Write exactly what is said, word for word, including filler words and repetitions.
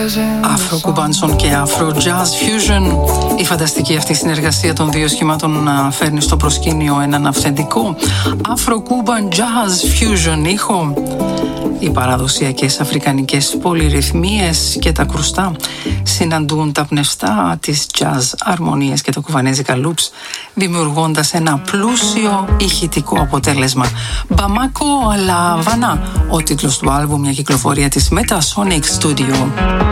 Αφρο-κουμπάνσον και αφρο-jazz fusion. Η φανταστική αυτή συνεργασία των δύο σχημάτων φέρνει στο προσκήνιο έναν αυθεντικό Afro-Cuban jazz fusion ήχο. Οι παραδοσιακές αφρικανικές πολυρυθμίες και τα κρουστά συναντούν τα πνευστά της jazz αρμονίες και τα κουβανέζικα loops, δημιουργώντας ένα πλούσιο ηχητικό αποτέλεσμα. Μπαμάκο αλλά Βανά, ο τίτλος του άλμπουμ, μια κυκλοφορία της Metasonic Studio.